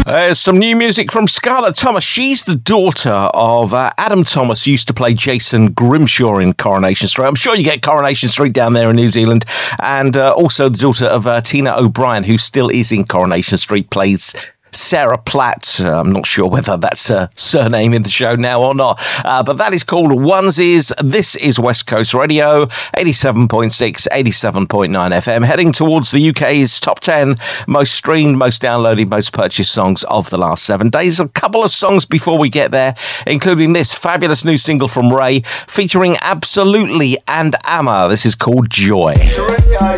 Some new music from Scarlett Thomas. She's the daughter of Adam Thomas, who used to play Jason Grimshaw in Coronation Street. I'm sure you get Coronation Street down there in New Zealand. And also the daughter of Tina O'Brien, who still is in Coronation Street, plays Sarah Platt. I'm not sure whether that's her surname in the show now or not, but that is called Onesies. This is West Coast Radio, 87.6, 87.9 FM, heading towards the UK's top 10 most streamed, most downloaded, most purchased songs of the last 7 days. A couple of songs before we get there, including this fabulous new single from Ray, featuring Absolutely and Amma. This is called Joy.